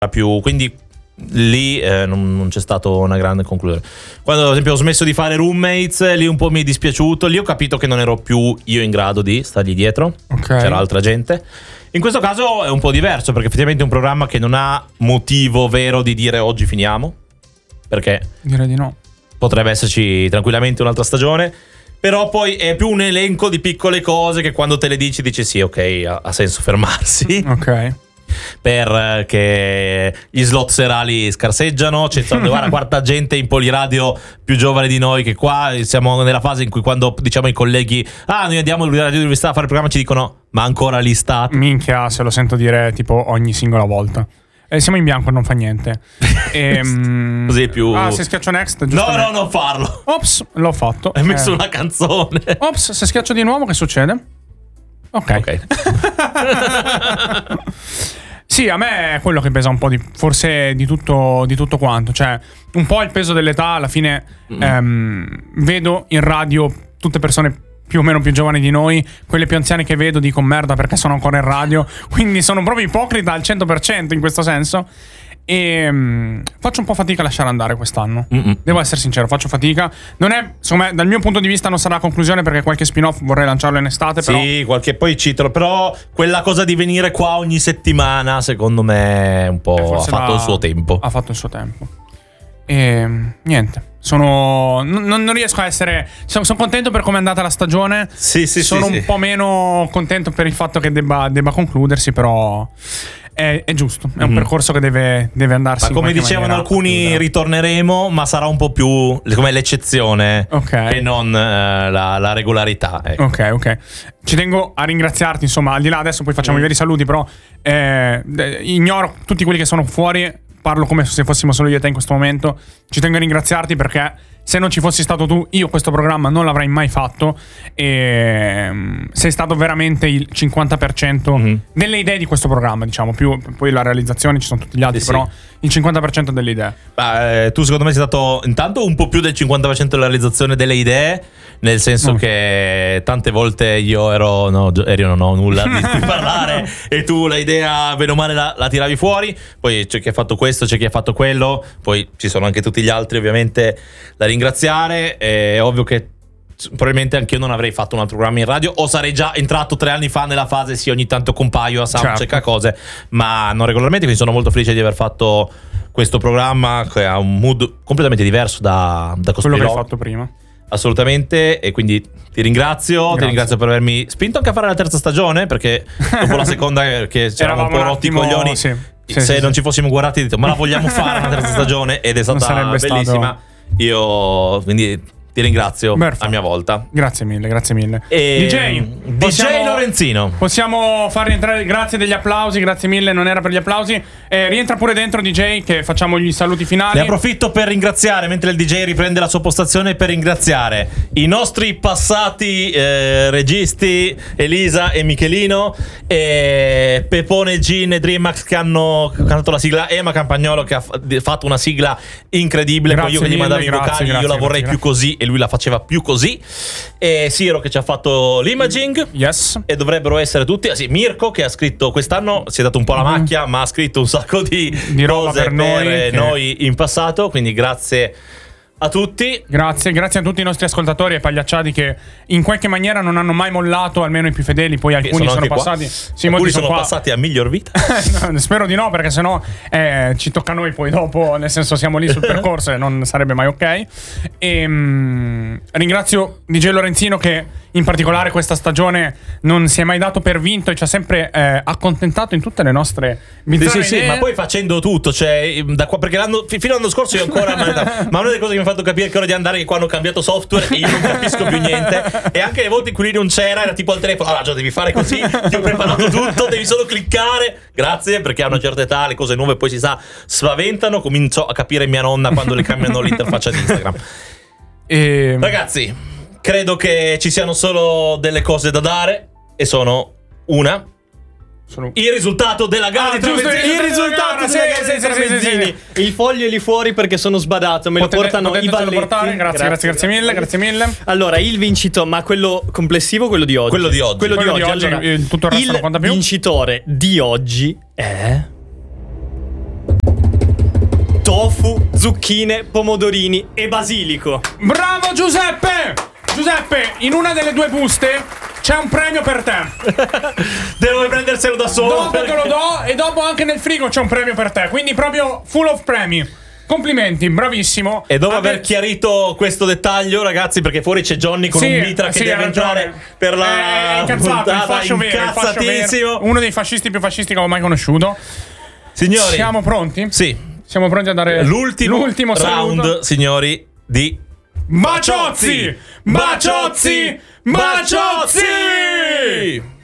più, quindi lì non c'è stato una grande conclusione. Quando ad esempio ho smesso di fare Roommates, lì un po' mi è dispiaciuto, lì ho capito che non ero più io in grado di stargli dietro, c'era altra gente. In questo caso è un po' diverso, perché effettivamente è un programma che non ha motivo vero di dire oggi finiamo, perché direi di no, potrebbe esserci tranquillamente un'altra stagione. Però poi è più un elenco di piccole cose che quando te le dici sì, ok, ha senso fermarsi. Ok. Perché gli slot serali scarseggiano, c'è guarda, quarta gente in Poliradio più giovane di noi, che qua siamo nella fase in cui quando diciamo ai colleghi noi andiamo all'università a fare il programma, ci dicono ma ancora lì state? Minchia, se lo sento dire tipo ogni singola volta. Siamo in bianco, non fa niente. Così più. Se schiaccio next, no, non farlo. Ops, l'ho fatto. Hai messo una canzone. Ops, se schiaccio di nuovo che succede? Ok. Sì, a me è quello che pesa un po' forse di tutto quanto. Cioè, un po' il peso dell'età. Alla fine vedo in radio tutte persone più o meno più giovani di noi. Quelle più anziane che vedo dico merda perché sono ancora in radio. Quindi sono proprio ipocrita al 100% in questo senso. E faccio un po' fatica a lasciare andare quest'anno. Devo essere sincero, faccio fatica. Non è, secondo me, dal mio punto di vista non sarà la conclusione, perché qualche spin-off vorrei lanciarlo in estate. Però sì, qualche poi citolo. Però quella cosa di venire qua ogni settimana, secondo me un po' ha fatto il suo tempo. Ha fatto il suo tempo. E niente, non riesco a essere. Sono contento per come è andata la stagione. Sono un po' meno contento per il fatto che debba concludersi, però è giusto, è un percorso che deve andarsi. Ma come dicevano alcuni, ritorneremo, ma sarà un po' più come l'eccezione, che non la regolarità. Ecco. Ok. Ci tengo a ringraziarti, insomma, al di là, adesso poi facciamo i veri saluti, però ignoro tutti quelli che sono fuori. Parlo come se fossimo solo io e te in questo momento. Ci tengo a ringraziarti perché se non ci fossi stato tu, io questo programma non l'avrei mai fatto. E sei stato veramente il 50% delle idee di questo programma, diciamo. Più poi la realizzazione, ci sono tutti gli altri, però il 50% delle idee. Tu secondo me sei stato intanto un po' più del 50% della realizzazione delle idee, nel senso che tante volte io non ho nulla di parlare e tu l'idea bene o male la tiravi fuori. Poi c'è chi ha fatto questo, c'è chi ha fatto quello, poi ci sono anche tutti gli altri ovviamente da ringraziare. È ovvio che probabilmente anch'io non avrei fatto un altro programma in radio, o sarei già entrato 3 anni fa nella fase ogni tanto compaio a soundcheck a cose, ma non regolarmente. Quindi sono molto felice di aver fatto questo programma che ha un mood completamente diverso da quello che hai fatto prima. Assolutamente, e quindi ti ringrazio. Ti ringrazio per avermi spinto anche a fare la terza stagione, perché dopo la seconda che c'eravamo un po' rotti i coglioni, se non ci fossimo guardati, ho detto ma la vogliamo fare una terza stagione, ed è stata bellissima. Io quindi ti ringrazio a mia volta. Grazie mille. DJ Lorenzino, possiamo far rientrare, grazie degli applausi, grazie mille, non era per gli applausi. Rientra pure dentro DJ, che facciamo gli saluti finali. Ne approfitto per ringraziare, mentre il DJ riprende la sua postazione, per ringraziare i nostri passati registi Elisa e Michelino, e Pepone, Gin e Dreamax, che hanno cantato la sigla, Ema Campagnolo che ha fatto una sigla incredibile. Poi io che gli mandavo i vocali, io la vorrei più così e lui la faceva più così. E Siro che ci ha fatto l'imaging, e dovrebbero essere tutti. Mirko che ha scritto, quest'anno si è dato un po' la macchia, ma ha scritto un sacco di roba cose per noi in passato, quindi grazie a tutti. Grazie a tutti i nostri ascoltatori e pagliacciati che in qualche maniera non hanno mai mollato, almeno i più fedeli. Poi alcuni sono passati. Alcuni sono passati a miglior vita. No, spero di no, perché sennò ci tocca a noi poi dopo, nel senso siamo lì sul percorso e non sarebbe mai ok. Ringrazio DJ Lorenzino, che in particolare questa stagione non si è mai dato per vinto e ci ha sempre accontentato in tutte le nostre bizzarre idee. Ma poi facendo tutto, cioè da qua, perché fino all'anno scorso io ancora ma una delle cose che mi ha fatto capire che ora di andare è che qua hanno cambiato software e io non capisco più niente, e anche le volte in cui lui non c'era era tipo al telefono, allora devi fare così, ti ho preparato tutto, devi solo cliccare. Grazie, perché a una certa età le cose nuove poi si sa spaventano. Comincio a capire mia nonna quando le cambiano l'interfaccia di Instagram. Ragazzi, credo che ci siano solo delle cose da dare, e sono il risultato della gara di Tramezzini. Il risultato della gara di Tramezzini. Il foglio è lì fuori perché sono sbadato. Me lo portano i balletti. Grazie mille. Allora, il vincitore, ma quello complessivo, quello di oggi. Quello di oggi. Allora, tutto il resto non conta più. Il vincitore di oggi è tofu, zucchine, pomodorini e basilico. Bravo Giuseppe! Giuseppe, in una delle due buste c'è un premio per te. Devo prenderselo da solo. Dopo te lo do e dopo anche nel frigo c'è un premio per te. Quindi proprio full of premi. Complimenti, bravissimo. E dopo aver chiarito questo dettaglio, ragazzi, perché fuori c'è Johnny con un mitra che deve entrare per la incazzato, puntata, il fascio incazzatissimo. vero. Uno dei fascisti più fascisti che ho mai conosciuto. Signori, siamo pronti? Sì. Siamo pronti a dare l'ultimo round, saluto. signori, di Baciozzi! Baciozzi! Baciozzi!